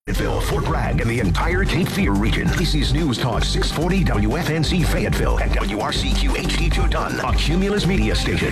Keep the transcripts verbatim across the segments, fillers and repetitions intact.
Fayetteville, Fort Bragg, and the entire Cape Fear region. A C's News Talk six forty W F N C Fayetteville and W R C Q H D two Dunn, a Cumulus media station.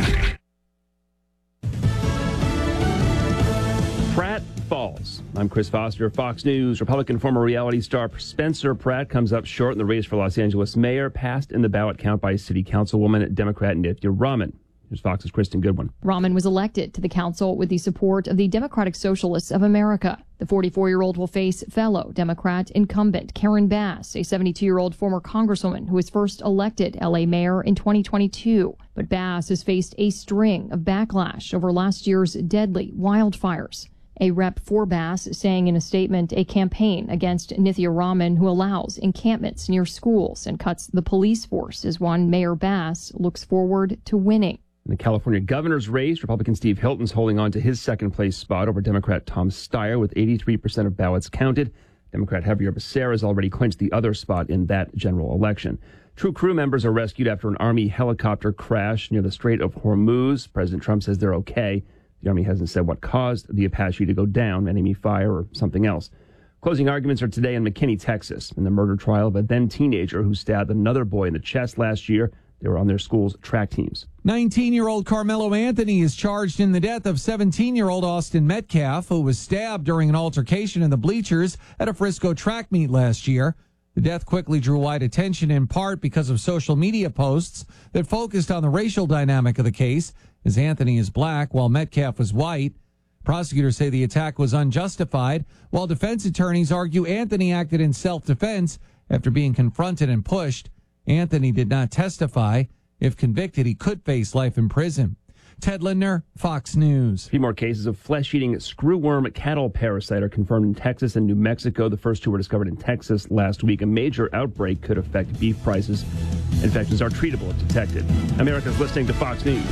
Pratt falls. I'm Chris Foster, Fox News. Republican former reality star Spencer Pratt comes up short in the race for Los Angeles mayor, passed in the ballot count by city councilwoman Democrat Nithya Raman. Here's Fox's Kristen Goodwin. Raman was elected to the council with the support of the Democratic Socialists of America. The forty-four-year-old will face fellow Democrat incumbent Karen Bass, a seventy-two-year-old former congresswoman who was first elected L A mayor in twenty twenty-two. But Bass has faced a string of backlash over last year's deadly wildfires. A rep for Bass saying in a statement a campaign against Nithya Raman, who allows encampments near schools and cuts the police force, is one Mayor Bass looks forward to winning. In the California governor's race, Republican Steve Hilton's holding on to his second-place spot over Democrat Tom Steyer with eighty-three percent of ballots counted. Democrat Javier Becerra has already clinched the other spot in that general election. Two crew members are rescued after an Army helicopter crash near the Strait of Hormuz. President Trump says they're okay. The Army hasn't said what caused the Apache to go down, enemy fire or something else. Closing arguments are today in McKinney, Texas, in the murder trial of a then-teenager who stabbed another boy in the chest last year. They were on their school's track teams. nineteen-year-old Carmelo Anthony is charged in the death of seventeen-year-old Austin Metcalf, who was stabbed during an altercation in the bleachers at a Frisco track meet last year. The death quickly drew wide attention, in part because of social media posts that focused on the racial dynamic of the case, as Anthony is black while Metcalf was white. Prosecutors say the attack was unjustified, while defense attorneys argue Anthony acted in self-defense after being confronted and pushed. Anthony did not testify. If convicted, he could face life in prison. Ted Lindner, Fox News. A few more cases of flesh-eating screwworm cattle parasite are confirmed in Texas and New Mexico. The first two were discovered in Texas last week. A major outbreak could affect beef prices. Infections are treatable if detected. America's listening to Fox News.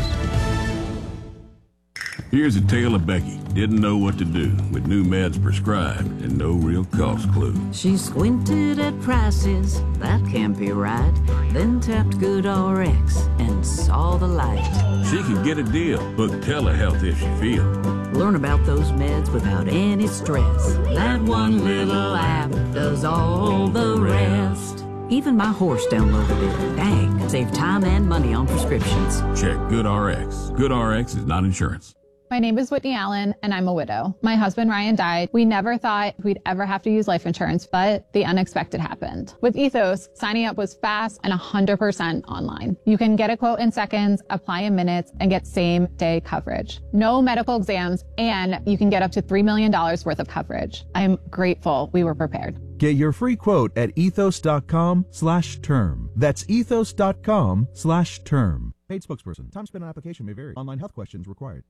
Here's a tale of Becky. Didn't know what to do with new meds prescribed and no real cost clue. She squinted at prices, that can't be right. Then tapped GoodRx and saw the light. She could get a deal. Book telehealth if she feels. Learn about those meds without any stress. That one little app does all the rest. Even my horse downloaded it. Dang, save time and money on prescriptions. Check GoodRx. GoodRx is not insurance. My name is Whitney Allen, and I'm a widow. My husband, Ryan, died. We never thought we'd ever have to use life insurance, but the unexpected happened. With Ethos, signing up was fast and one hundred percent online. You can get a quote in seconds, apply in minutes, and get same-day coverage. No medical exams, and you can get up to three million dollars worth of coverage. I'm grateful we were prepared. Get your free quote at ethos.com slash term. That's ethos.com slash term. Paid spokesperson. Time spent on application may vary. Online health questions required.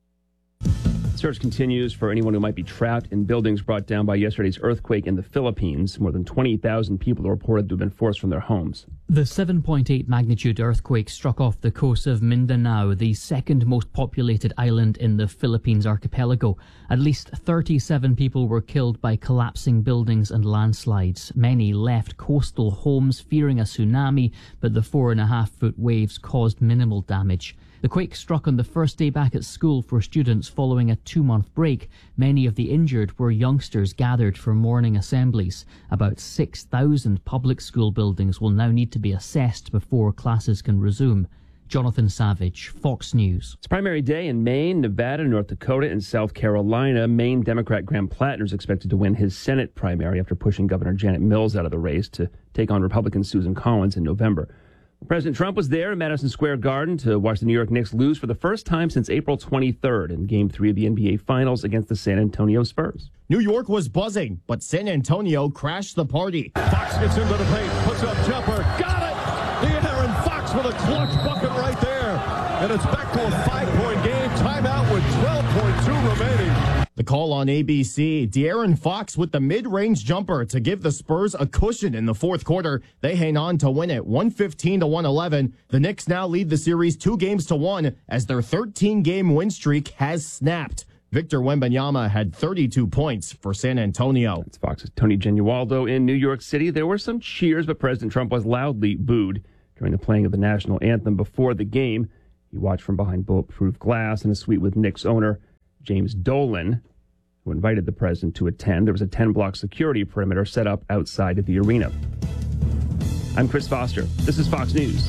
Search continues for anyone who might be trapped in buildings brought down by yesterday's earthquake in the Philippines. More than twenty thousand people are reported to have been forced from their homes. The seven point eight magnitude earthquake struck off the coast of Mindanao, the second most populated island in the Philippines archipelago. At least thirty-seven people were killed by collapsing buildings and landslides. Many left coastal homes fearing a tsunami, but the four and a half foot waves caused minimal damage. The quake struck on the first day back at school for students following a two-month break. Many of the injured were youngsters gathered for morning assemblies. About six thousand public school buildings will now need to be assessed before classes can resume. Jonathan Savage, Fox News. It's primary day in Maine, Nevada, North Dakota, and South Carolina. Maine Democrat Graham Plattner is expected to win his Senate primary after pushing Governor Janet Mills out of the race to take on Republican Susan Collins in November. President Trump was there in Madison Square Garden to watch the New York Knicks lose for the first time since April twenty-third in Game three of the N B A Finals against the San Antonio Spurs. New York was buzzing, but San Antonio crashed the party. Fox gets into the paint, puts up jumper, got it! De'Aaron Fox with a clutch bucket right there. And it's back to a five-point game, timeout with twelve point two remaining. The call on A B C, De'Aaron Fox with the mid-range jumper to give the Spurs a cushion in the fourth quarter. They hang on to win it one fifteen to one eleven. The Knicks now lead the series two games to one as their thirteen-game win streak has snapped. Victor Wembanyama had thirty-two points for San Antonio. It's Fox's Tony Genualdo in New York City. There were some cheers, but President Trump was loudly booed during the playing of the national anthem before the game. He watched from behind bulletproof glass in a suite with Knicks owner James Dolan. who invited the president to attend. There was a ten-block security perimeter set up outside of the arena. I'm Chris Foster. This is Fox News.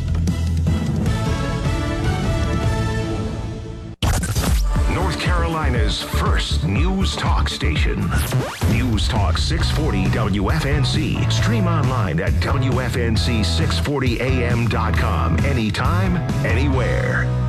North Carolina's first news talk station. News Talk six forty W F N C. Stream online at W F N C six forty A M dot com. Anytime, anywhere.